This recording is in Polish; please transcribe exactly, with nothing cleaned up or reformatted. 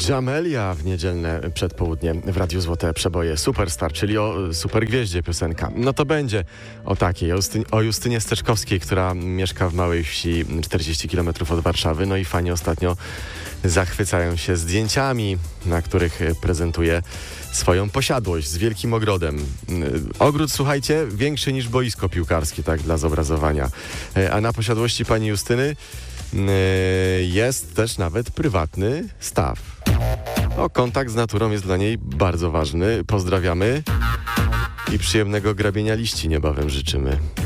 Jamelia w niedzielne przedpołudnie w Radiu Złote Przeboje. Superstar, czyli o supergwieździe piosenka. No to będzie o takiej, o, Justynie, o Justynie Steczkowskiej, która mieszka w małej wsi czterdzieści kilometrów od Warszawy. No i fani ostatnio zachwycają się zdjęciami, na których prezentuje swoją posiadłość z wielkim ogrodem. Ogród, słuchajcie, większy niż boisko piłkarskie, tak dla zobrazowania. A na posiadłości pani Justyny jest też nawet prywatny staw. No, kontakt z naturą jest dla niej bardzo ważny. Pozdrawiamy i przyjemnego grabienia liści niebawem życzymy.